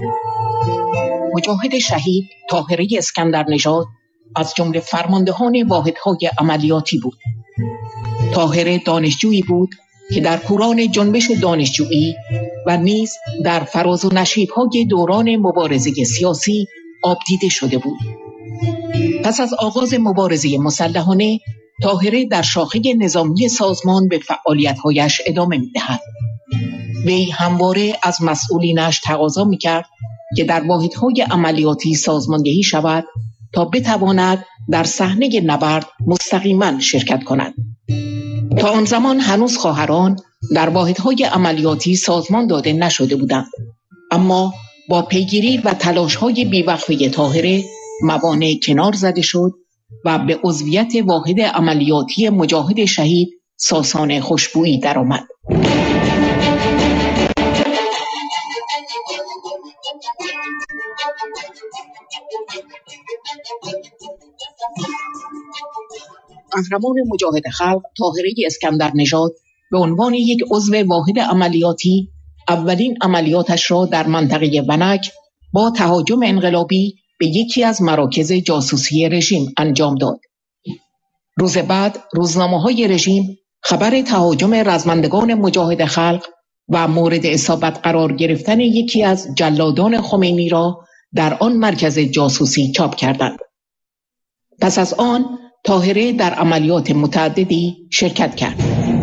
مجاهد شهید طاهره اسکندرنژاد از جمله فرماندهان واحدهای عملیاتی بود. طاهره دانشجویی بود که در کوران جنبش دانشجویی و نیز در فراز و نشیب‌های دوران مبارزه سیاسی آب دیده شده بود. پس از آغاز مبارزه مسلحانه، طاهره در شاخه نظامی سازمان به فعالیت‌هایش ادامه می‌دهد. وی همواره از مسئولینش تقاضا می‌کرد که در واحدهای عملیاتی سازماندهی شود تا بتواند در صحنه نبرد مستقیما شرکت کند. تا آن زمان هنوز خواهران در واحدهای عملیاتی سازمان داده نشده بودند، اما با پیگیری و تلاش‌های بی‌وقفه طاهره موانع کنار زده شد و به عضویت واحد عملیاتی مجاهد شهید ساسان خوشبویی درآمد. قهرمان مجاهد خلق طاهره اسکندرنژاد به عنوان یک عضو واحد عملیاتی اولین عملیاتش را در منطقه ونک با تهاجم انقلابی به یکی از مراکز جاسوسی رژیم انجام داد. روز بعد روزنامه‌های رژیم خبر تهاجم رزمندگان مجاهد خلق و مورد اصابت قرار گرفتن یکی از جلادان خمینی را در آن مرکز جاسوسی چاپ کردند. پس از آن طاهره در عملیات متعددی شرکت کرد.